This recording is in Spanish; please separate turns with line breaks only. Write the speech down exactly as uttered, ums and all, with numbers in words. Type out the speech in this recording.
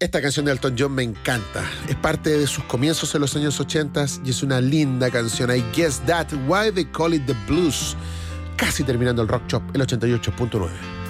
Esta canción de Elton John me encanta. Es parte de sus comienzos en los años ochenta y es una linda canción. I Guess That's Why They Call It The Blues. Casi terminando el Rock Shop, el ochenta y ocho punto nueve.